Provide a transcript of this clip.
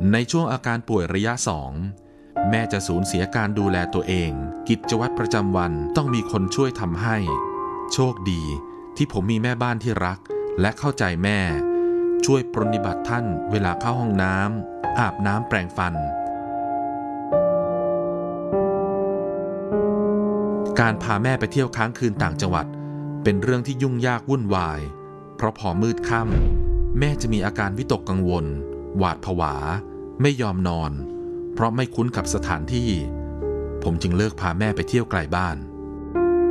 ในช่วงอาการป่วยระยะ 2แม่จะสูญเสียการดูแลตัวเองกิจวัตรประจำวันต้องมีคนช่วยทำให้โชคดีที่ผมมีแม่บ้านที่รักและเข้าใจแม่ช่วยปรนนิบัติท่านเวลาเข้าห้องน้ำอาบน้ำแปรงฟันการพาแม่ไปเที่ยวค้างคืนต่างจังหวัดเป็นเรื่องที่ยุ่งยากวุ่นวายเพราะพอมืดค่ำแม่จะมีอาการวิตกกังวลหวาดผวาไม่ยอมนอนเพราะไม่คุ้นกับสถานที่ผมจึงเลิกพาแม่ไปเที่ยวไกลบ้าน